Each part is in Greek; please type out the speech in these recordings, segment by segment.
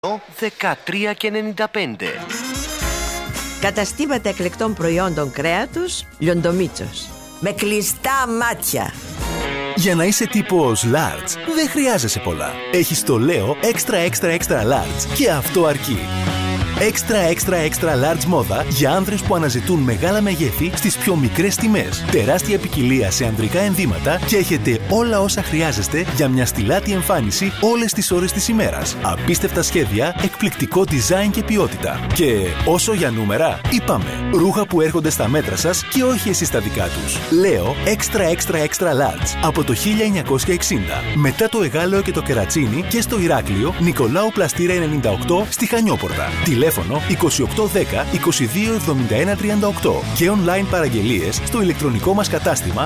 13,95. Καταστήματα εκλεκτών προϊόντων κρέατος Λιοντομίτσος. Με κλειστά μάτια. Για να είσαι τύπος large δεν χρειάζεσαι πολλά. Έχεις το Leo extra large και αυτό αρκεί. Extra large μόδα για άνδρες που αναζητούν μεγάλα μεγέθη στις πιο μικρές τιμές. Τεράστια ποικιλία σε ανδρικά ενδύματα και έχετε όλα όσα χρειάζεστε για μια στιλάτη εμφάνιση όλες τις ώρες της ημέρας. Απίστευτα σχέδια, εκπληκτικό design και ποιότητα. Και όσο για νούμερα, είπαμε. Ρούχα που έρχονται στα μέτρα σας και όχι εσείς στα δικά τους. Λέω extra large από το 1960. Μετά το Εγάλεο και το Κερατσίνι και στο Ηράκλειο, Νικολάου Πλαστήρα 98 στη Χανιώπορτα. Τηλέφωνο 2810 227138 και online παραγγελίες στο ηλεκτρονικό μας κατάστημα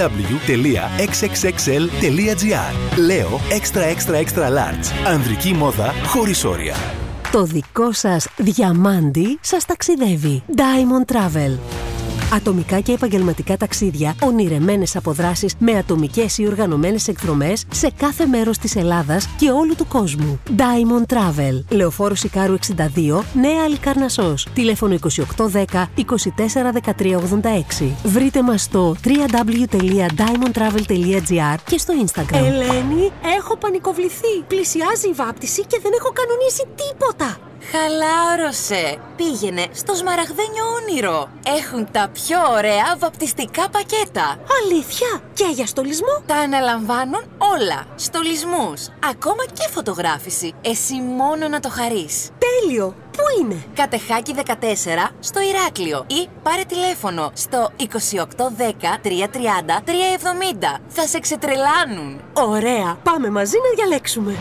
www.xxxl.gr. Λέω extra large. Ανδρική μόδα χωρίς όρια. Το δικό σας διαμάντι σας ταξιδεύει. Diamond Travel. Ατομικά και επαγγελματικά ταξίδια, ονειρεμένες αποδράσεις με ατομικές ή οργανωμένες εκδρομές σε κάθε μέρος της Ελλάδας και όλου του κόσμου. Diamond Travel. Λεωφόρος Ικάρου 62, Νέα Αλικαρνασσός. Τηλέφωνο 2810 24 13 86. Βρείτε μας στο www.diamondtravel.gr και στο Instagram. Ελένη, έχω πανικοβληθεί. Πλησιάζει η βάπτιση και δεν έχω κανονίσει τίποτα. Χαλάρωσε. Πήγαινε στο Σμαραγδένιο Όνειρο. Έχουν τα πιο ωραία βαπτιστικά πακέτα. Αλήθεια? Και για στολισμό? Τα αναλαμβάνουν όλα. Στολισμούς, ακόμα και φωτογράφηση. Εσύ μόνο να το χαρείς. Τέλειο. Πού είναι? Κατεχάκη 14 στο Ηράκλειο ή πάρε τηλέφωνο στο 2810 330 370. Θα σε ξετρελάνουν. Ωραία. Πάμε μαζί να διαλέξουμε.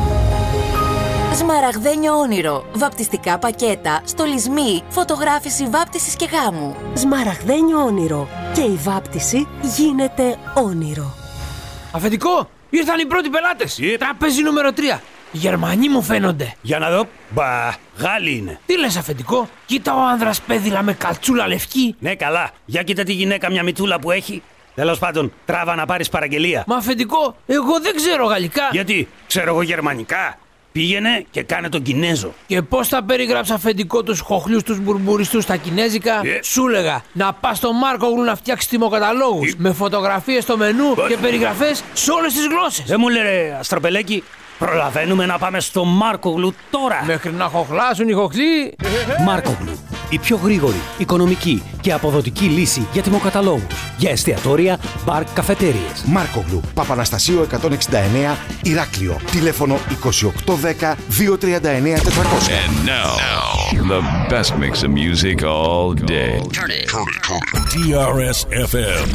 Σμαραγδένιο Όνειρο. Βαπτιστικά πακέτα, στολισμοί, φωτογράφηση βάπτισης και γάμου. Σμαραγδένιο Όνειρο. Και η βάπτιση γίνεται όνειρο. Αφεντικό, ήρθαν οι πρώτοι πελάτες. Τραπέζι νούμερο 3. Γερμανοί μου φαίνονται. Για να δω. Μπα, Γάλλοι είναι. Τι λες, αφεντικό? Κοίτα ο άνδρας πέδιλα με καλτσούλα λευκή. Ναι, καλά. Για κοίτα τη γυναίκα μια μητούλα που έχει. Τέλος πάντων, τράβα να πάρεις παραγγελία. Μα αφεντικό, εγώ δεν ξέρω γαλλικά. Γιατί, ξέρω εγώ γερμανικά. Πήγαινε και κάνε τον Κινέζο. Και πώς θα περιγράψει, αφεντικό, τους χοχλιούς τους μπουρμπουριστούς στα κινέζικα? Σου λέγα να πας στο Μάρκογλου να φτιάξεις τιμοκαταλόγους με φωτογραφίες στο μενού και περιγραφές σε όλες τις γλώσσες. Δεν μου λέει, Αστροπελέκη, προλαβαίνουμε να πάμε στο Μάρκογλου τώρα. Μέχρι να χοχλάσουν οι χοχλοί. Μάρκογλου. Η πιο γρήγορη, οικονομική και αποδοτική λύση για τιμοκαταλόγους. Για εστιατόρια, μπαρ, καφετέριες. Μάρκογλου. Παπαναστασίου 169, Ηράκλειο. Τηλέφωνο 2810 239 400. And now, the best mix of music all day. Turn it. DRS FM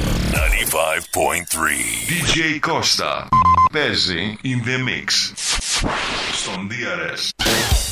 95.3. DJ Costa. Παίζει in the mix. Στον DRS.